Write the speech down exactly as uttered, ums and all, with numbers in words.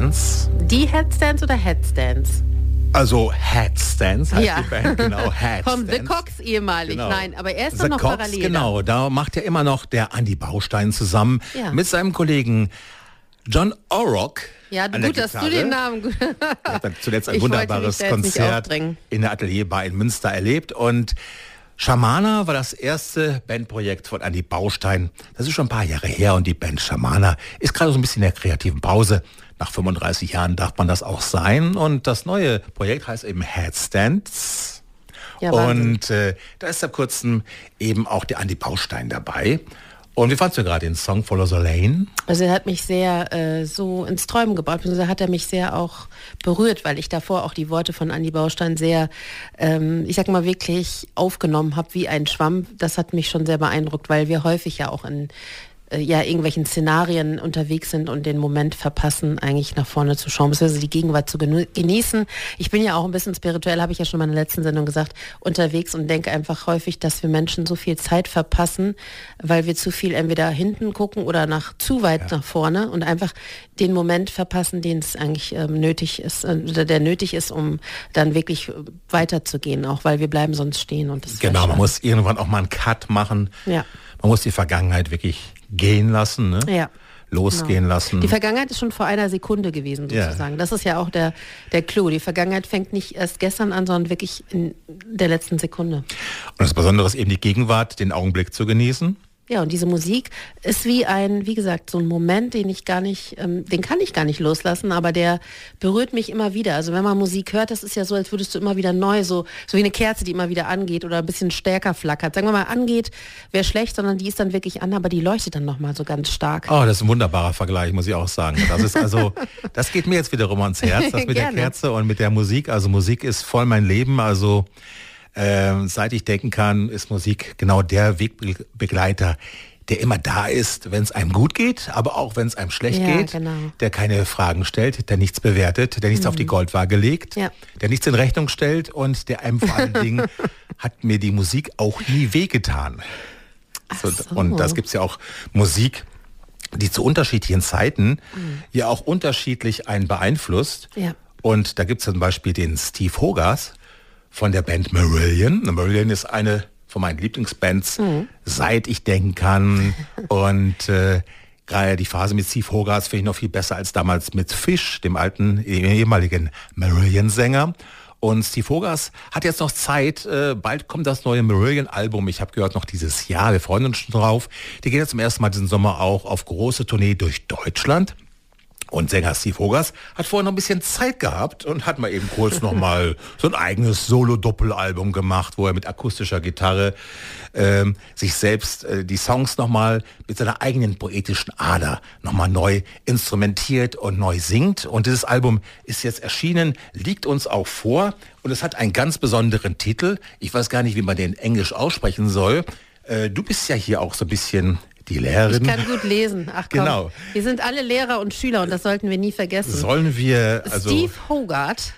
Headstands. Die Headstands oder Headstands? Also Headstands heißt Ja. die Band, genau. Headstands. Vom The Cox ehemalig, Genau. nein, aber er ist The doch noch Cox, parallel. genau, da macht ja immer noch der Andi Baustein zusammen Ja. mit seinem Kollegen John O'Rourke. Ja, an der gut, dass du Gitarre. den Namen... gut- Er hat dann zuletzt ein Ich wollte wunderbares mich da jetzt nicht Konzert aufdrängen. in der Atelierbar in Münster erlebt und Schamana war das erste Bandprojekt von Andi Baustein. Das ist schon ein paar Jahre her und die Band Schamana ist gerade so ein bisschen in der kreativen Pause. Nach fünfunddreißig Jahren darf man das auch sein und das neue Projekt heißt eben Headstands. Ja, Wahnsinn. und äh, da ist seit kurzem eben auch der Andi Baustein dabei. Und wie fandst du gerade den Song Follow the Lane? Also er hat mich sehr äh, so ins Träumen gebracht, beziehungsweise hat er mich sehr auch berührt, weil ich davor auch die Worte von Andi Baustein sehr, ähm, ich sag mal wirklich aufgenommen habe wie ein Schwamm. Das hat mich schon sehr beeindruckt, weil wir häufig ja auch in äh, ja, irgendwelchen Szenarien unterwegs sind und den Moment verpassen, eigentlich nach vorne zu schauen, beziehungsweise die Gegenwart zu genu- genießen. Ich bin ja auch ein bisschen spirituell, habe ich ja schon in meiner letzten Sendung gesagt, unterwegs und denke einfach häufig, dass wir Menschen so viel Zeit verpassen, weil wir zu viel entweder hinten gucken oder nach zu weit Ja. nach vorne und einfach den Moment verpassen, den es eigentlich ähm, nötig ist, äh, oder der nötig ist, um dann wirklich äh, weiterzugehen, auch weil wir bleiben sonst stehen. Und das wäre Genau, man schade. muss irgendwann auch mal einen Cut machen. Ja. Man muss die Vergangenheit wirklich gehen lassen, ne? Ja. losgehen Genau. lassen. Die Vergangenheit ist schon vor einer Sekunde gewesen, Ja. sozusagen. Das ist ja auch der, der Clou. Die Vergangenheit fängt nicht erst gestern an, sondern wirklich in der letzten Sekunde. Und das Besondere ist eben die Gegenwart, den Augenblick zu genießen. Ja, und diese Musik ist wie ein, wie gesagt, so ein Moment, den ich gar nicht, ähm, den kann ich gar nicht loslassen, aber der berührt mich immer wieder. Also wenn man Musik hört, das ist ja so, als würdest du immer wieder neu, so, so wie eine Kerze, die immer wieder angeht oder ein bisschen stärker flackert. Sagen wir mal, angeht, wäre schlecht, sondern die ist dann wirklich an, aber die leuchtet dann nochmal so ganz stark. Oh, das ist ein wunderbarer Vergleich, muss ich auch sagen. Das ist also, das geht mir jetzt wiederum ans Herz, das mit der Gerne. Kerze und mit der Musik. Also Musik ist voll mein Leben. Also äh, seit ich denken kann, ist Musik genau der Wegbegleiter, der immer da ist, wenn es einem gut geht, aber auch wenn es einem schlecht Ja, geht, genau. der keine Fragen stellt, der nichts bewertet, der nichts auf die Goldwaage legt, Ja. der nichts in Rechnung stellt und der einem vor allen Dingen hat mir die Musik auch nie wehgetan. Ach So, so. und das gibt's ja auch Musik, die zu unterschiedlichen Zeiten ja auch unterschiedlich einen beeinflusst. Ja. Und da gibt's zum Beispiel den Steve Hogarth von der Band Marillion. Marillion ist eine von meinen Lieblingsbands, seit ich denken kann. Und äh, gerade die Phase mit Steve Hogarth finde ich noch viel besser als damals mit Fish, dem alten, ehemaligen Marillion-Sänger. Und Steve Hogarth hat jetzt noch Zeit, äh, bald kommt das neue Marillion-Album, ich habe gehört noch dieses Jahr, wir freuen uns schon drauf. Die gehen jetzt zum ersten Mal diesen Sommer auch auf große Tournee durch Deutschland. Und Sänger Steve Hogarth hat vorher noch ein bisschen Zeit gehabt und hat mal eben kurz noch mal so ein eigenes Solo-Doppelalbum gemacht, wo er mit akustischer Gitarre ähm, sich selbst äh, die Songs noch mal mit seiner eigenen poetischen Ader noch mal neu instrumentiert und neu singt. Und dieses Album ist jetzt erschienen, liegt uns auch vor und es hat einen ganz besonderen Titel. Ich weiß gar nicht, wie man den in Englisch aussprechen soll. Äh, du bist ja hier auch so ein bisschen die Lehrerin. Ich kann gut lesen. Ach komm, Genau. wir sind alle Lehrer und Schüler und das sollten wir nie vergessen. Sollen wir also Steve Hogarth